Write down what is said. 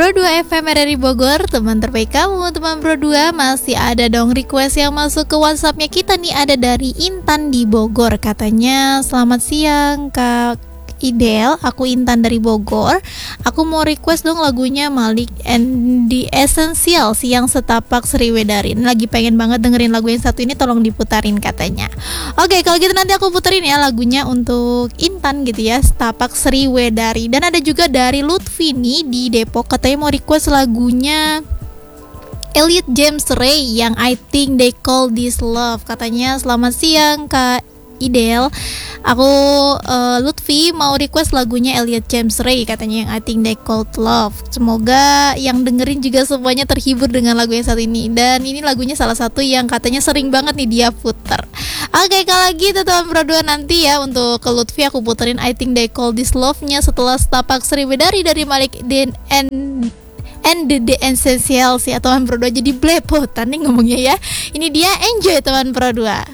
Pro 2 FM RRI Bogor, teman terbaik kamu, teman Pro 2. Masih ada dong request yang masuk ke WhatsAppnya kita nih. Ada dari Intan di Bogor. Katanya, selamat siang Kak Idel, aku Intan dari Bogor. Aku mau request dong lagunya Malik and the Essentials yang Setapak Sriwedari. Lagi pengen banget dengerin lagu yang satu ini, tolong diputarin katanya. Oke, kalau gitu nanti aku puterin ya lagunya untuk Intan gitu ya, Setapak Sriwedari. Dan ada juga dari Lutfi nih di Depok, katanya mau request lagunya Elliot James Ray yang I Think They Call This Love. Katanya, selamat siang Kak Idel, aku Lutfi mau request lagunya Elliot James Ray, katanya yang I Think They Called Love. Semoga yang dengerin juga semuanya terhibur dengan lagu yang satu ini. Dan ini lagunya salah satu yang katanya sering banget nih dia puter. Oke, kalau gitu teman Pro 2, nanti ya untuk ke Lutfi aku puterin I Think They Call This Love-nya setelah Setapak Sriwedari dari Malik and the Essentials ya teman Pro 2. Jadi belepotan nih ngomongnya ya. Ini dia, enjoy teman Pro 2.